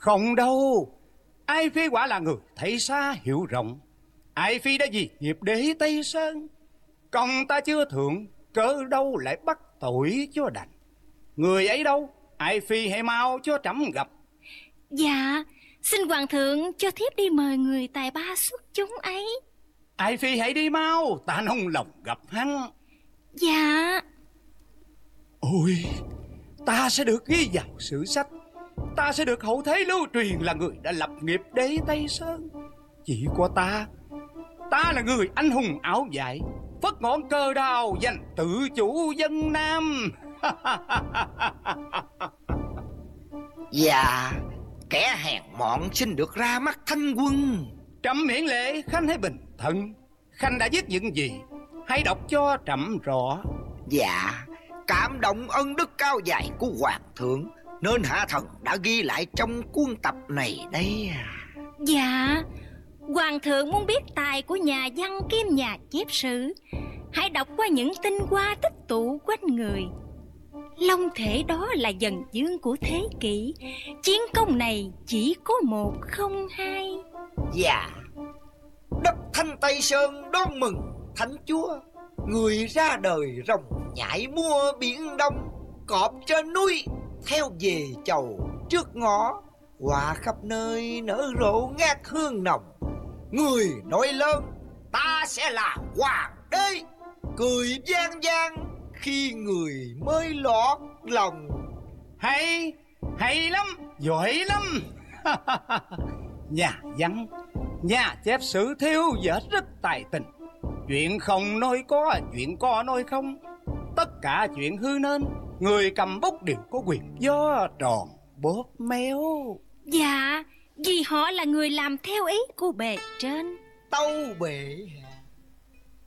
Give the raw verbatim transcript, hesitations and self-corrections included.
Không đâu, Ai Phi quả là người thấy xa hiểu rộng. Ai Phi đã vì nghiệp đế Tây Sơn, còn ta chưa thượng, cớ đâu lại bắt tội cho đành. Người ấy đâu, Ai Phi hãy mau cho trẫm gặp. Dạ, xin hoàng thượng cho thiếp đi mời người tài ba xuất chúng ấy. Ai Phi hãy đi mau, ta nóng lòng gặp hắn. Dạ. Ôi, ta sẽ được ghi vào sử sách, ta sẽ được hậu thế lưu truyền là người đã lập nghiệp đế Tây Sơn. Chỉ có ta, ta là người anh hùng áo dài, phất ngọn cờ đao giành tự chủ dân Nam. Dạ, kẻ hèn mọn xin được ra mắt thanh quân. Trẫm miễn lễ, Khanh hãy bình thân. Khanh đã viết những gì, hãy đọc cho trẫm rõ. Dạ, cảm động ân đức cao dài của hoàng thượng, nên hạ thần đã ghi lại trong cuốn tập này đây. Dạ, hoàng thượng muốn biết tài của nhà văn kim nhà chép sử, hãy đọc qua những tinh hoa tích tụ quanh người. Long thể đó là dần dương của thế kỷ, chiến công này chỉ có một không hai. Dạ, đất Thanh Tây Sơn đón mừng thánh chúa. Người ra đời rồng nhảy mua biển đông, cọp trên núi theo về chầu trước ngõ, hoa khắp nơi nở rộ ngát hương nồng. Người nói lớn ta sẽ là hoàng đế, cười gian gian khi người mới lọt lòng. Hay, hay lắm, giỏi lắm. Nhà văn, nhà chép sử thiếu vết rất tài tình. Chuyện không nói có, chuyện có nói không. Tất cả chuyện hư nên, người cầm bút đều có quyền do tròn bóp méo. Dạ, vì họ là người làm theo ý của bề trên. Tâu bệ hạ.